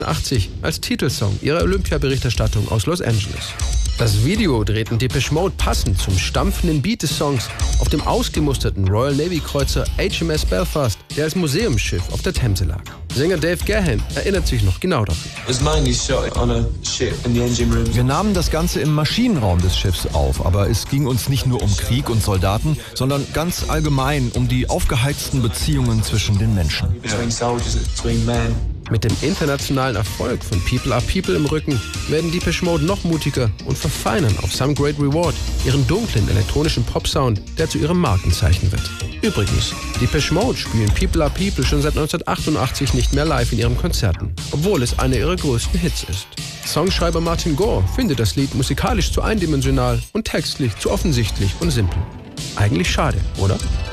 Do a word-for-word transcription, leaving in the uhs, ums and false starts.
achtzig als Titelsong ihrer Olympia-Berichterstattung aus Los Angeles. Das Video drehten Depeche Mode passend zum stampfenden Beat des Songs auf dem ausgemusterten Royal Navy-Kreuzer H M S Belfast, der als Museumsschiff auf der Themse lag. Sänger Dave Gahan erinnert sich noch genau daran. Wir nahmen das Ganze im Maschinenraum des Schiffs auf, aber es ging uns nicht nur um Krieg und Soldaten, sondern ganz allgemein um die aufgeheizten Beziehungen zwischen den Menschen. Mit dem internationalen Erfolg von People Are People im Rücken werden Depeche Mode noch mutiger und verfeinern auf Some Great Reward ihren dunklen elektronischen Pop-Sound, der zu ihrem Markenzeichen wird. Übrigens, Depeche Mode spielen People Are People schon seit neunzehnhundertachtundachtzig nicht mehr live in ihren Konzerten, obwohl es einer ihrer größten Hits ist. Songschreiber Martin Gore findet das Lied musikalisch zu eindimensional und textlich zu offensichtlich und simpel. Eigentlich schade, oder?